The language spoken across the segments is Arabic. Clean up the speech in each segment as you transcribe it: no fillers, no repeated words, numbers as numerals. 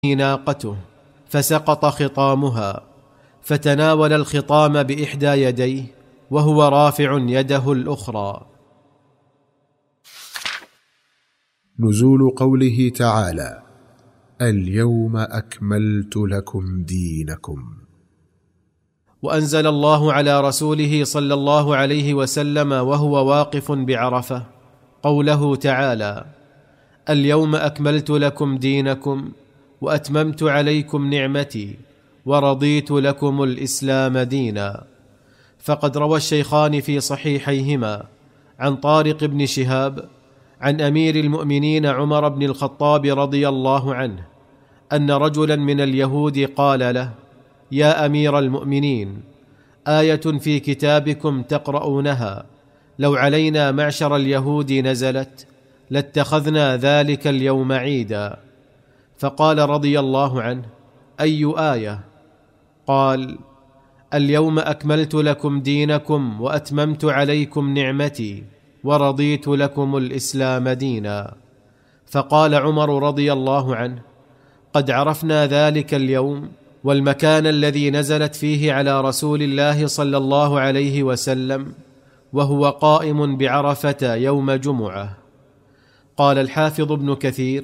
ناقته فسقط خطامها، فتناول الخطام بإحدى يديه وهو رافع يده الأخرى. نزول قوله تعالى: اليوم أكملت لكم دينكم. وأنزل الله على رسوله صلى الله عليه وسلم وهو واقف بعرفة قوله تعالى: اليوم أكملت لكم دينكم وأتممت عليكم نعمتي ورضيت لكم الإسلام دينا. فقد روى الشيخان في صحيحيهما عن طارق بن شهاب عن أمير المؤمنين عمر بن الخطاب رضي الله عنه أن رجلا من اليهود قال له: يا أمير المؤمنين، آية في كتابكم تقرؤونها لو علينا معشر اليهود نزلت لاتخذنا ذلك اليوم عيدا. فقال رضي الله عنه: أي آية؟ قال: اليوم أكملت لكم دينكم وأتممت عليكم نعمتي ورضيت لكم الإسلام دينا. فقال عمر رضي الله عنه: قد عرفنا ذلك اليوم والمكان الذي نزلت فيه على رسول الله صلى الله عليه وسلم وهو قائم بعرفة يوم جمعة. قال الحافظ ابن كثير: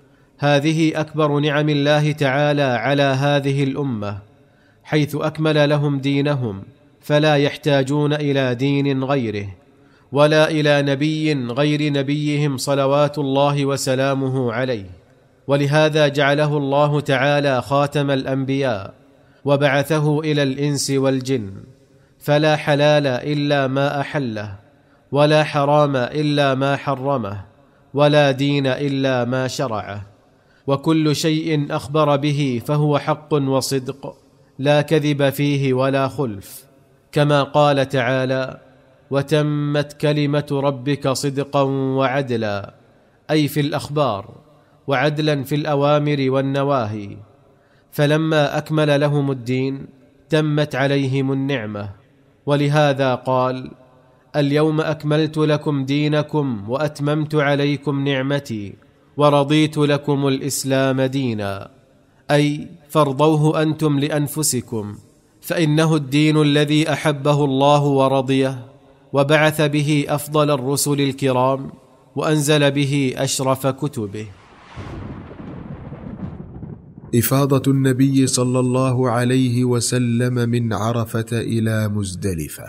هذه أكبر نعم الله تعالى على هذه الأمة، حيث أكمل لهم دينهم فلا يحتاجون إلى دين غيره ولا إلى نبي غير نبيهم صلوات الله وسلامه عليه. ولهذا جعله الله تعالى خاتم الأنبياء وبعثه إلى الإنس والجن، فلا حلال إلا ما أحله، ولا حرام إلا ما حرمه، ولا دين إلا ما شرعه، وكل شيء أخبر به فهو حق وصدق لا كذب فيه ولا خلف، كما قال تعالى: وتمت كلمة ربك صدقا وعدلا، أي في الأخبار، وعدلا في الأوامر والنواهي. فلما أكمل لهم الدين تمت عليهم النعمة، ولهذا قال: اليوم أكملت لكم دينكم وأتممت عليكم نعمتي ورضيت لكم الإسلام دينا، أي فارضوه أنتم لأنفسكم، فإنه الدين الذي أحبه الله ورضيه، وبعث به أفضل الرسل الكرام، وأنزل به أشرف كتبه. إفاضة النبي صلى الله عليه وسلم من عرفة إلى مزدلفة.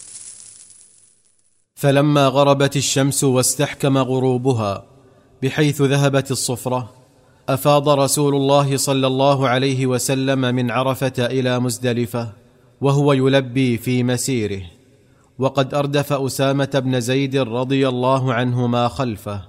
فلما غربت الشمس واستحكم غروبها بحيث ذهبت الصفرة، أفاض رسول الله صلى الله عليه وسلم من عرفة إلى مزدلفة وهو يلبي في مسيره، وقد أردف أسامة بن زيد رضي الله عنهما خلفه.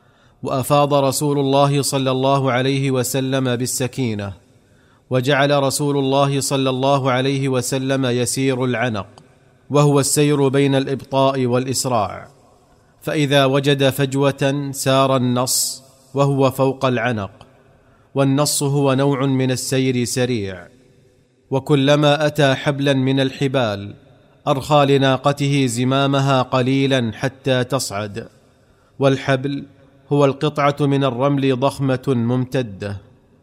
وأفاض رسول الله صلى الله عليه وسلم بالسكينة، وجعل رسول الله صلى الله عليه وسلم يسير العنق، وهو السير بين الإبطاء والإسراع، فإذا وجد فجوة سار النص وهو فوق العنق، والنص هو نوع من السير سريع. وكلما أتى حبلا من الحبال أرخى لناقته زمامها قليلا حتى تصعد، والحبل هو القطعة من الرمل ضخمة ممتدة.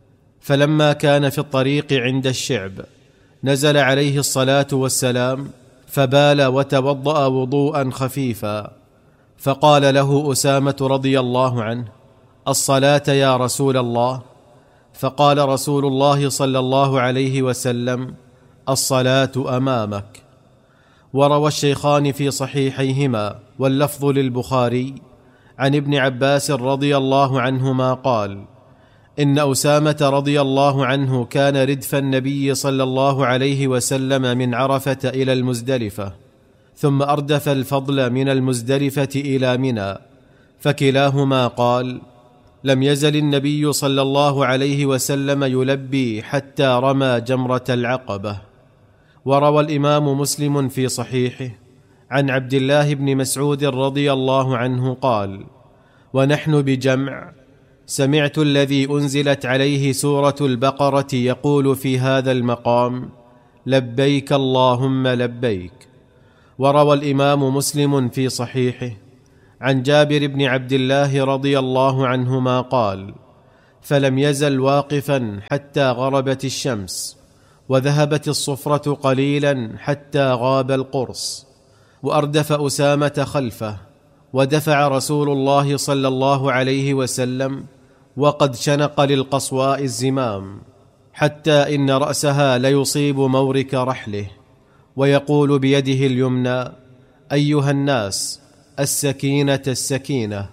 فلما كان في الطريق عند الشعب نزل عليه الصلاة والسلام فبال وتوضأ وضوءا خفيفا، فقال له أسامة رضي الله عنه: الصلاة يا رسول الله؟ فقال رسول الله صلى الله عليه وسلم: الصلاة أمامك. وروى الشيخان في صحيحيهما واللفظ للبخاري عن ابن عباس رضي الله عنهما قال: إن أسامة رضي الله عنه كان ردف النبي صلى الله عليه وسلم من عرفة إلى المزدلفة، ثم أردف الفضل من المزدلفة إلى منى، فكلاهما قال: لم يزل النبي صلى الله عليه وسلم يلبي حتى رمى جمرة العقبة. وروى الإمام مسلم في صحيحه عن عبد الله بن مسعود رضي الله عنه قال: ونحن بجمع سمعت الذي أنزلت عليه سورة البقرة يقول في هذا المقام: لبيك اللهم لبيك. وروى الإمام مسلم في صحيحه عن جابر بن عبد الله رضي الله عنهما قال: فلم يزل واقفا حتى غربت الشمس، وذهبت الصفرة قليلا حتى غاب القرص، وأردف أسامة خلفه، ودفع رسول الله صلى الله عليه وسلم وقد شنق للقصواء الزمام، حتى إن رأسها ليصيب مورك رحله، ويقول بيده اليمنى: أيها الناس، السكينة السكينة.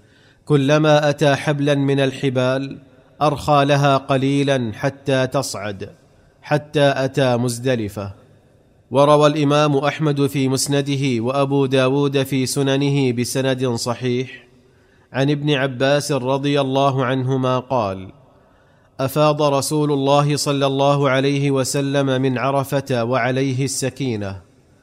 كلما أتى حبلا من الحبال أرخى لها قليلا حتى تصعد، حتى أتى مزدلفة. وروى الإمام أحمد في مسنده وأبو داود في سننه بسند صحيح عن ابن عباس رضي الله عنهما قال: أفاض رسول الله صلى الله عليه وسلم من عرفة وعليه السكينة،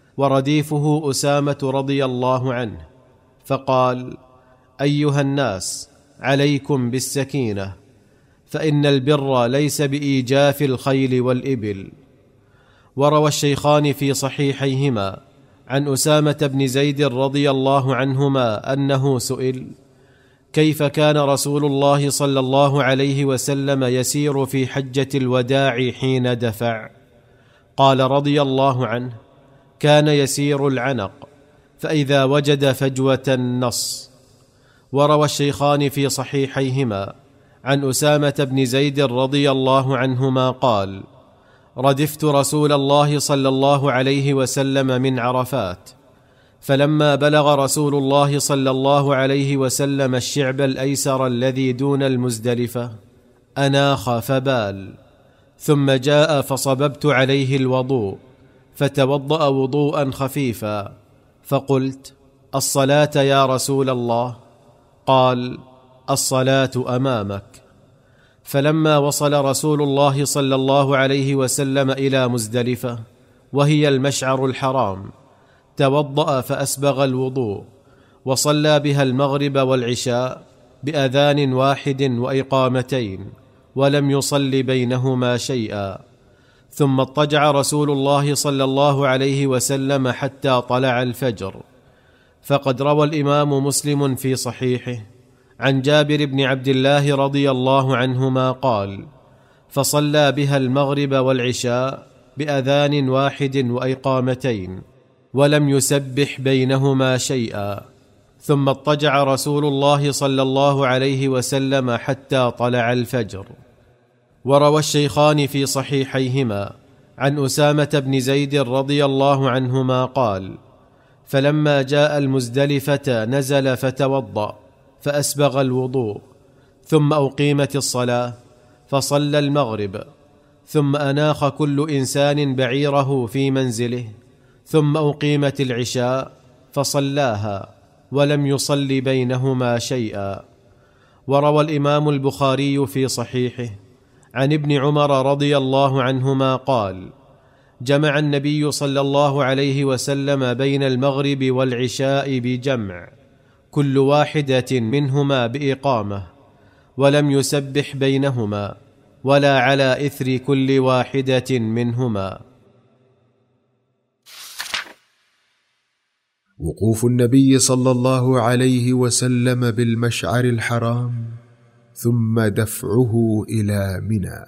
ورديفه أسامة رضي الله عنه، فقال: أيها الناس، عليكم بالسكينة، فإن البر ليس بإيجاف الخيل والإبل. وروى الشيخان في صحيحيهما عن أسامة بن زيد رضي الله عنهما أنه سئل: كيف كان رسول الله صلى الله عليه وسلم يسير في حجة الوداع حين دفع؟ قال رضي الله عنه: كان يسير العنق، فإذا وجد فجوة نص. وروى الشيخان في صحيحيهما عن أسامة بن زيد رضي الله عنهما قال: ردفت رسول الله صلى الله عليه وسلم من عرفات، فلما بلغ رسول الله صلى الله عليه وسلم الشعب الأيسر الذي دون المزدلفة أناخ فبال، ثم جاء فصببت عليه الوضوء، فتوضأ وضوءا خفيفا، فقلت: الصلاة يا رسول الله؟ قال: الصلاة أمامك. فلما وصل رسول الله صلى الله عليه وسلم إلى مزدلفة وهي المشعر الحرام، توضأ فأسبغ الوضوء، وصلى بها المغرب والعشاء بأذان واحد وإقامتين، ولم يصل بينهما شيئا. ثم اضطجع رسول الله صلى الله عليه وسلم حتى طلع الفجر. فقد روى الإمام مسلم في صحيحه عن جابر بن عبد الله رضي الله عنهما قال: فصلى بها المغرب والعشاء بأذان واحد وإقامتين، ولم يسبح بينهما شيئا. ثم اضطجع رسول الله صلى الله عليه وسلم حتى طلع الفجر. وروى الشيخان في صحيحيهما عن أسامة بن زيد رضي الله عنهما قال: فلما جاء المزدلفة نزل فتوضأ فأسبغ الوضوء، ثم أقيمت الصلاة فصلى المغرب، ثم أناخ كل إنسان بعيره في منزله، ثم أقيمت العشاء فصلاها، ولم يصل بينهما شيئا. وروى الإمام البخاري في صحيحه عن ابن عمر رضي الله عنهما قال: جمع النبي صلى الله عليه وسلم بين المغرب والعشاء بجمع، كل واحدة منهما بإقامة، ولم يسبح بينهما ولا على إثر كل واحدة منهما. وقوف النبي صلى الله عليه وسلم بالمشعر الحرام، ثم دفعه إلى منى.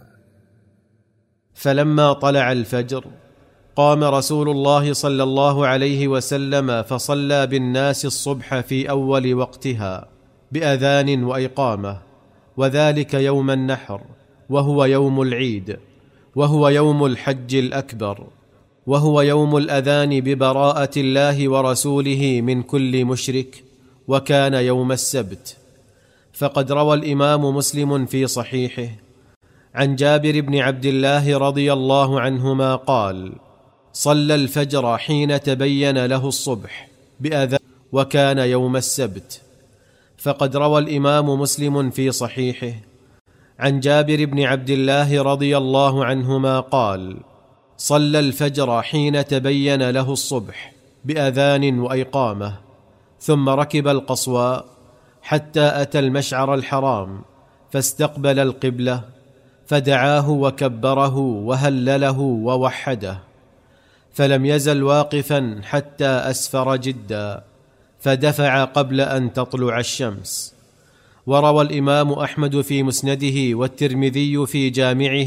فلما طلع الفجر قام رسول الله صلى الله عليه وسلم فصلى بالناس الصبح في أول وقتها بأذان وإقامة، وذلك يوم النحر، وهو يوم العيد، وهو يوم الحج الأكبر، وهو يوم الأذان ببراءة الله ورسوله من كل مشرك، وكان يوم السبت. فقد روى الإمام مسلم في صحيحه عن جابر بن عبد الله رضي الله عنهما قال: صلى الفجر حين تبين له الصبح بأذان، وكان يوم السبت. فقد روى الإمام مسلم في صحيحه عن جابر بن عبد الله رضي الله عنهما قال: صلى الفجر حين تبين له الصبح بأذان وإقامة، ثم ركب القصواء حتى أتى المشعر الحرام، فاستقبل القبلة، فدعاه وكبره وهلله ووحده، فلم يزل واقفا حتى أسفر جدا، فدفع قبل أن تطلع الشمس. وروى الإمام أحمد في مسنده والترمذي في جامعه